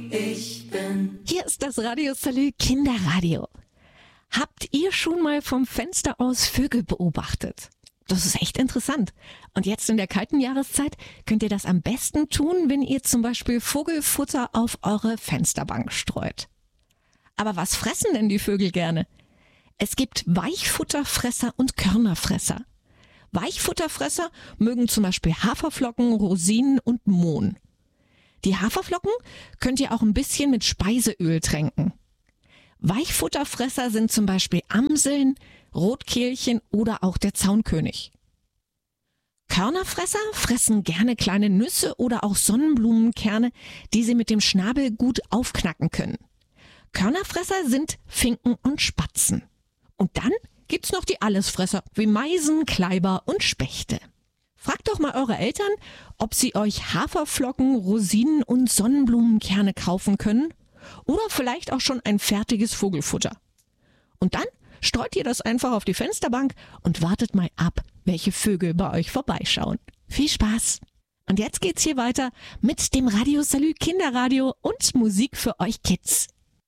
ich bin. Hier ist das Radio Salü Kinderradio. Habt ihr schon mal vom Fenster aus Vögel beobachtet? Das ist echt interessant. Und jetzt in der kalten Jahreszeit könnt ihr das am besten tun, wenn ihr zum Beispiel Vogelfutter auf eure Fensterbank streut. Aber was fressen denn die Vögel gerne? Es gibt Weichfutterfresser und Körnerfresser. Weichfutterfresser mögen zum Beispiel Haferflocken, Rosinen und Mohn. Die Haferflocken könnt ihr auch ein bisschen mit Speiseöl tränken. Weichfutterfresser sind zum Beispiel Amseln, Rotkehlchen oder auch der Zaunkönig. Körnerfresser fressen gerne kleine Nüsse oder auch Sonnenblumenkerne, die sie mit dem Schnabel gut aufknacken können. Körnerfresser sind Finken und Spatzen. Und dann gibt's noch die Allesfresser wie Meisen, Kleiber und Spechte. Fragt doch mal eure Eltern, ob sie euch Haferflocken, Rosinen und Sonnenblumenkerne kaufen können oder vielleicht auch schon ein fertiges Vogelfutter. Und dann streut ihr das einfach auf die Fensterbank und wartet mal ab, welche Vögel bei euch vorbeischauen. Viel Spaß! Und jetzt geht's hier weiter mit dem Radio Salü Kinderradio und Musik für euch Kids.